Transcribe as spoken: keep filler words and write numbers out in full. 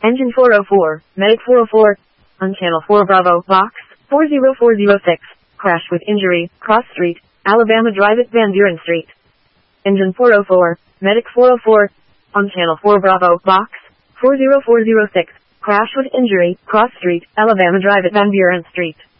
Engine four oh four, Medic four oh four, on Channel four Bravo, Box four zero four zero six, crash with injury, Cross Street, Alabama Drive at Van Buren Street. Engine four oh four, Medic four oh four, on Channel four Bravo, Box four zero four zero six, crash with injury, Cross Street, Alabama Drive at Van Buren Street.